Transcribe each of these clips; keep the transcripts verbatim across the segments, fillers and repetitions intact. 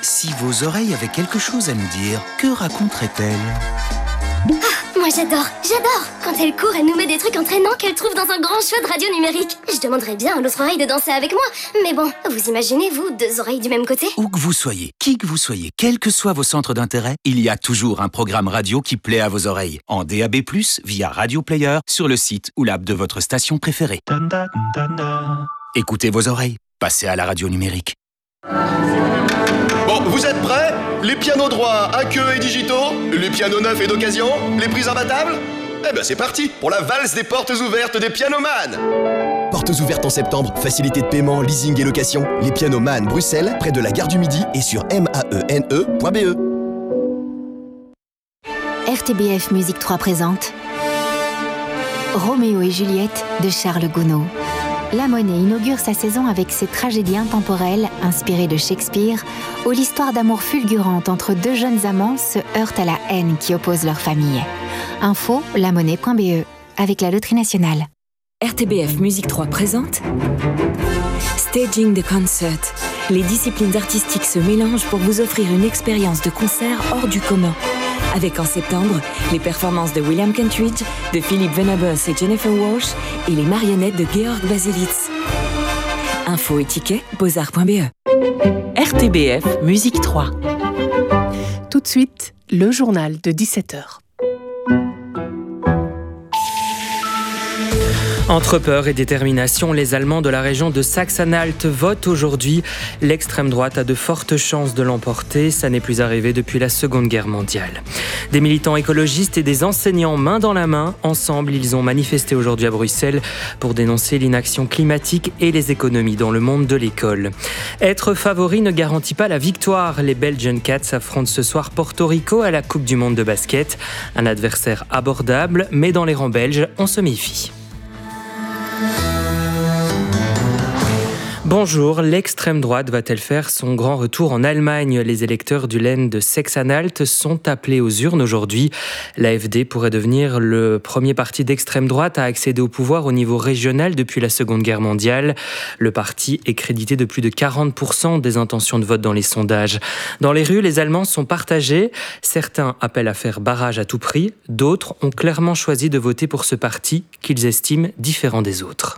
Si vos oreilles avaient quelque chose à nous dire, que raconteraient-elles ? Ah, moi j'adore, j'adore. Quand elle court, elle nous met des trucs entraînants qu'elle trouve dans un grand show de radio numérique. Je demanderais bien à l'autre oreille de danser avec moi. Mais bon, vous imaginez, vous, deux oreilles du même côté ? Où que vous soyez, qui que vous soyez, quels que soient vos centres d'intérêt, il y a toujours un programme radio qui plaît à vos oreilles. En D A B plus, via Radio Player, sur le site ou l'app de votre station préférée. Écoutez vos oreilles, passez à la radio numérique. Bon, vous êtes prêts ? Les pianos droits à queue et digitaux, les pianos neufs et d'occasion, les prises imbattables ? Eh ben c'est parti pour la valse des portes ouvertes des pianomanes. Portes ouvertes en septembre, facilité de paiement, leasing et location. Les pianomanes Bruxelles, près de la gare du Midi et sur mane point be. R T B F Musique trois présente Roméo et Juliette de Charles Gounod. La Monnaie inaugure sa saison avec ses tragédies intemporelles inspirées de Shakespeare, où l'histoire d'amour fulgurante entre deux jeunes amants se heurte à la haine qui oppose leurs familles. Info, lamonnaie point be, avec la Loterie Nationale. R T B F Musique trois présente Staging the Concert. Les disciplines artistiques se mélangent pour vous offrir une expérience de concert hors du commun. Avec en septembre, les performances de William Kentridge, de Philippe Venabos et Jennifer Walsh et les marionnettes de Georg Baselitz. Info et tickets, beaux-arts point be. R T B F Musique trois. Tout de suite, le journal de dix-sept heures. Entre peur et détermination, les Allemands de la région de Saxe-Anhalt votent aujourd'hui. L'extrême droite a de fortes chances de l'emporter. Ça n'est plus arrivé depuis la Seconde Guerre mondiale. Des militants écologistes et des enseignants main dans la main. Ensemble, ils ont manifesté aujourd'hui à Bruxelles pour dénoncer l'inaction climatique et les économies dans le monde de l'école. Être favori ne garantit pas la victoire. Les Belgian Cats affrontent ce soir Porto Rico à la Coupe du monde de basket. Un adversaire abordable, mais dans les rangs belges, on se méfie. Bonjour, l'extrême droite va-t-elle faire son grand retour en Allemagne ? Les électeurs du Land de Saxe-Anhalt sont appelés aux urnes aujourd'hui. L'A F D pourrait devenir le premier parti d'extrême droite à accéder au pouvoir au niveau régional depuis la Seconde Guerre mondiale. Le parti est crédité de plus de quarante pour cent des intentions de vote dans les sondages. Dans les rues, les Allemands sont partagés. Certains appellent à faire barrage à tout prix. D'autres ont clairement choisi de voter pour ce parti qu'ils estiment différent des autres.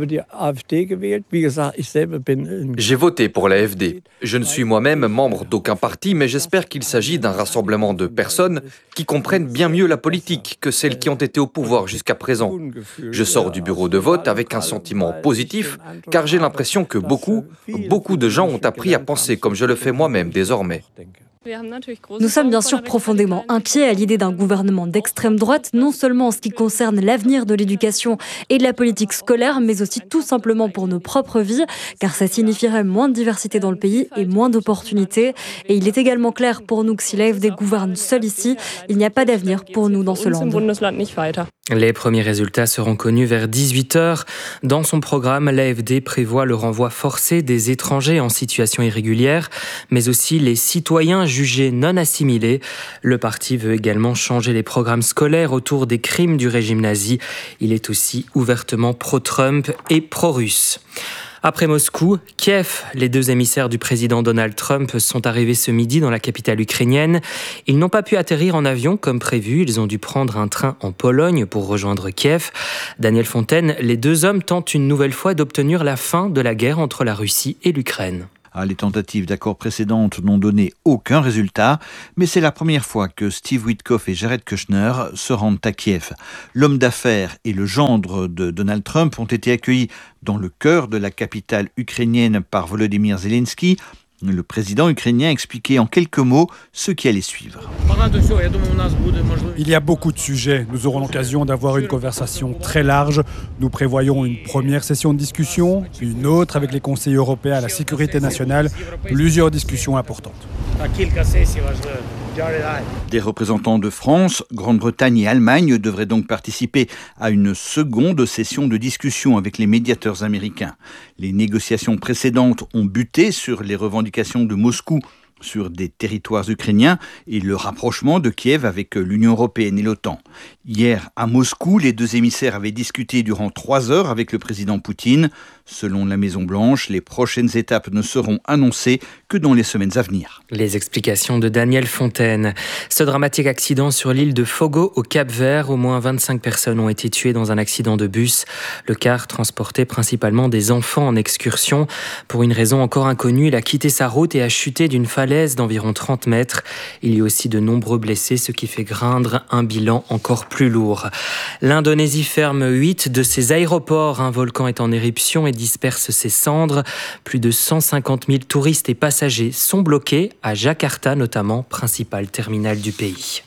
J'ai voté pour la A F D. Je ne suis moi-même membre d'aucun parti, mais j'espère qu'il s'agit d'un rassemblement de personnes qui comprennent bien mieux la politique que celles qui ont été au pouvoir jusqu'à présent. Je sors du bureau de vote avec un sentiment positif, car j'ai l'impression que beaucoup, beaucoup de gens ont appris à penser comme je le fais moi-même désormais. Nous sommes bien sûr profondément inquiets à l'idée d'un gouvernement d'extrême droite, non seulement en ce qui concerne l'avenir de l'éducation et de la politique scolaire, mais aussi tout simplement pour nos propres vies, car ça signifierait moins de diversité dans le pays et moins d'opportunités. Et il est également clair pour nous que si l'A F D gouverne seule ici, il n'y a pas d'avenir pour nous dans ce land. Les premiers résultats seront connus vers dix-huit heures. Dans son programme, l'A F D prévoit le renvoi forcé des étrangers en situation irrégulière, mais aussi les citoyens jugés non assimilés. Le parti veut également changer les programmes scolaires autour des crimes du régime nazi. Il est aussi ouvertement pro-Trump et pro-russe. Après Moscou, Kiev, les deux émissaires du président Donald Trump sont arrivés ce midi dans la capitale ukrainienne. Ils n'ont pas pu atterrir en avion comme prévu, ils ont dû prendre un train en Pologne pour rejoindre Kiev. Daniel Fontaine, les deux hommes tentent une nouvelle fois d'obtenir la fin de la guerre entre la Russie et l'Ukraine. Ah, les tentatives d'accord précédentes n'ont donné aucun résultat, mais c'est la première fois que Steve Witkoff et Jared Kushner se rendent à Kiev. L'homme d'affaires et le gendre de Donald Trump ont été accueillis dans le cœur de la capitale ukrainienne par Volodymyr Zelensky. Le président ukrainien expliquait en quelques mots ce qui allait suivre. Il y a beaucoup de sujets. Nous aurons l'occasion d'avoir une conversation très large. Nous prévoyons une première session de discussion, une autre avec les conseillers européens à la sécurité nationale, plusieurs discussions importantes. Des représentants de France, Grande-Bretagne et Allemagne devraient donc participer à une seconde session de discussion avec les médiateurs américains. Les négociations précédentes ont buté sur les revendications de Moscou sur des territoires ukrainiens et le rapprochement de Kiev avec l'Union européenne et l'OTAN. Hier, à Moscou, les deux émissaires avaient discuté durant trois heures avec le président Poutine. Selon la Maison-Blanche, les prochaines étapes ne seront annoncées que dans les semaines à venir. Les explications de Daniel Fontaine. Ce dramatique accident sur l'île de Fogo au Cap-Vert, au moins vingt-cinq personnes ont été tuées dans un accident de bus. Le car transportait principalement des enfants en excursion. Pour une raison encore inconnue, il a quitté sa route et a chuté d'une falaise d'environ trente mètres. Il y a aussi de nombreux blessés, ce qui fait craindre un bilan encore plus lourd. L'Indonésie ferme huit de ses aéroports. Un volcan est en éruption et disperse ses cendres. Plus de cent cinquante mille touristes et passagers sont bloqués, à Jakarta notamment, principal terminal du pays.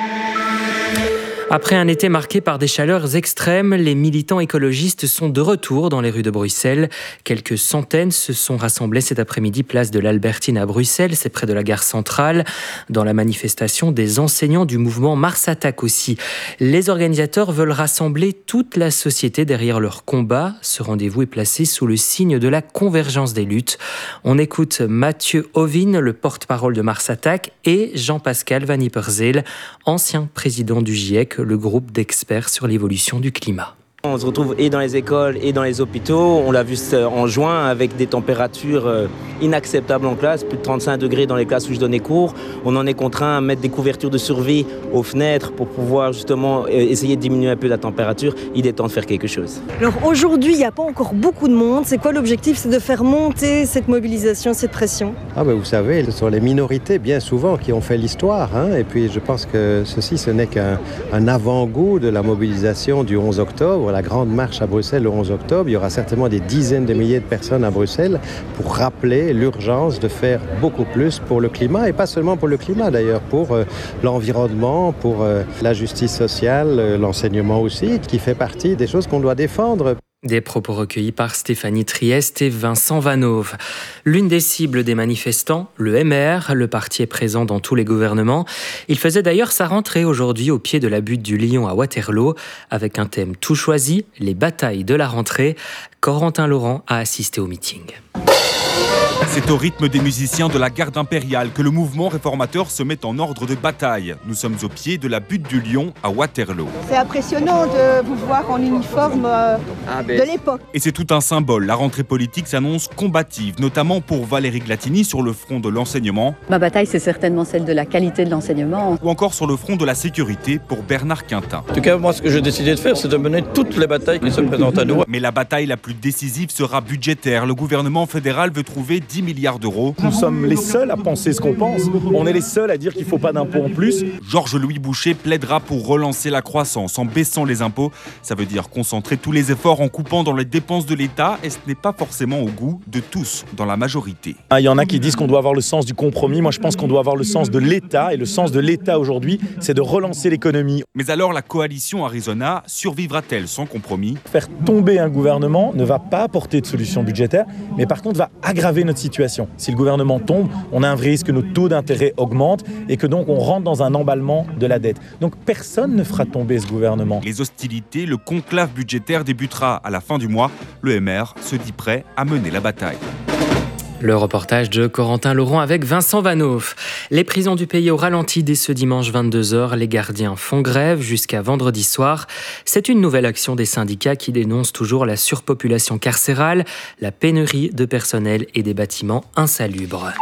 Après un été marqué par des chaleurs extrêmes, les militants écologistes sont de retour dans les rues de Bruxelles. Quelques centaines se sont rassemblés cet après-midi place de l'Albertine à Bruxelles, c'est près de la gare centrale. Dans la manifestation, des enseignants du mouvement Mars Attack aussi. Les organisateurs veulent rassembler toute la société derrière leur combat. Ce rendez-vous est placé sous le signe de la convergence des luttes. On écoute Mathieu Ovin, le porte-parole de Mars Attack, et Jean-Pascal Van Yperseel, ancien président du GIEC, le groupe d'experts sur l'évolution du climat. On se retrouve et dans les écoles et dans les hôpitaux. On l'a vu en juin avec des températures inacceptables en classe, plus de trente-cinq degrés dans les classes où je donnais cours. On en est contraint à mettre des couvertures de survie aux fenêtres pour pouvoir justement essayer de diminuer un peu la température. Il est temps de faire quelque chose. Alors aujourd'hui, il n'y a pas encore beaucoup de monde. C'est quoi l'objectif? C'est de faire monter cette mobilisation, cette pression? Ah ben vous savez, ce sont les minorités bien souvent qui ont fait l'histoire. Hein. Et puis je pense que ceci, ce n'est qu'un un avant-goût de la mobilisation du onze octobre. La grande marche à Bruxelles le onze octobre, il y aura certainement des dizaines de milliers de personnes à Bruxelles pour rappeler l'urgence de faire beaucoup plus pour le climat, et pas seulement pour le climat d'ailleurs, pour euh, l'environnement, pour euh, la justice sociale, euh, l'enseignement aussi, qui fait partie des choses qu'on doit défendre. Des propos recueillis par Stéphanie Trieste et Vincent Vanove. L'une des cibles des manifestants, le M R, le parti est présent dans tous les gouvernements. Il faisait d'ailleurs sa rentrée aujourd'hui au pied de la butte du Lion à Waterloo, avec un thème tout choisi, les batailles de la rentrée. Corentin Laurent a assisté au meeting. C'est au rythme des musiciens de la garde impériale que le mouvement réformateur se met en ordre de bataille. Nous sommes au pied de la butte du Lion à Waterloo. C'est impressionnant de vous voir en uniforme euh, de l'époque. Et c'est tout un symbole. La rentrée politique s'annonce combative, notamment pour Valérie Glatini sur le front de l'enseignement. Ma bataille, c'est certainement celle de la qualité de l'enseignement. Ou encore sur le front de la sécurité pour Bernard Quintin. En tout cas, moi, ce que j'ai décidé de faire, c'est de mener toutes les batailles qui se présentent à nous. Mais la bataille la plus décisive sera budgétaire. Le gouvernement fédéral veut trouver dix milliards d'euros. Nous sommes les seuls à penser ce qu'on pense. On est les seuls à dire qu'il ne faut pas d'impôts en plus. Georges-Louis Boucher plaidera pour relancer la croissance en baissant les impôts. Ça veut dire concentrer tous les efforts en coupant dans les dépenses de l'État, et ce n'est pas forcément au goût de tous dans la majorité. Il y en a qui disent qu'on doit avoir le sens du compromis. Moi, je pense qu'on doit avoir le sens de l'État. Et le sens de l'État aujourd'hui, c'est de relancer l'économie. Mais alors, la coalition Arizona survivra-t-elle sans compromis? Faire tomber un gouvernement ne va pas apporter de solution budgétaire, mais par contre va aggraver notre situation. Si le gouvernement tombe, on a un vrai risque que nos taux d'intérêt augmentent et que donc on rentre dans un emballement de la dette. Donc personne ne fera tomber ce gouvernement. Les hostilités, le conclave budgétaire débutera à la fin du mois. Le M R se dit prêt à mener la bataille. Le reportage de Corentin Laurent avec Vincent Vanove. Les prisons du pays au ralenti dès ce dimanche vingt-deux heures. Les gardiens font grève jusqu'à vendredi soir. C'est une nouvelle action des syndicats qui dénoncent toujours la surpopulation carcérale, la pénurie de personnel et des bâtiments insalubres.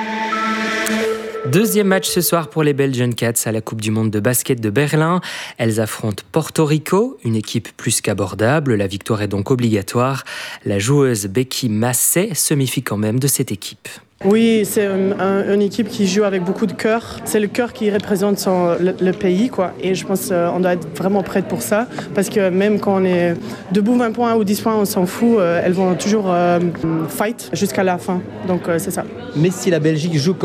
Deuxième match ce soir pour les Belgian Cats à la Coupe du Monde de basket de Berlin. Elles affrontent Porto Rico, une équipe plus qu'abordable. La victoire est donc obligatoire. La joueuse Becky Massey se méfie quand même de cette équipe. Oui, c'est un, un, une équipe qui joue avec beaucoup de cœur. C'est le cœur qui représente son, le, le pays, quoi. Et je pense qu'on doit être vraiment prête pour ça. Parce que même quand on est debout vingt points ou dix points, on s'en fout. Elles vont toujours euh, fight jusqu'à la fin. Donc euh, c'est ça. Mais si la Belgique joue